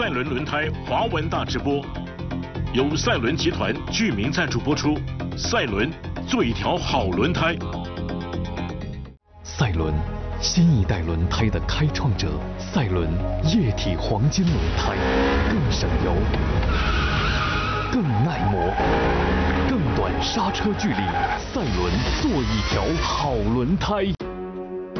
赛伦轮胎华文大直播，由赛伦集团巨名赞助播出。赛伦做一条好轮胎。 赛伦，新一代轮胎的开创者。赛伦液体黄金轮胎，更省油，更耐磨，更短刹车距离。赛伦做一条好轮胎。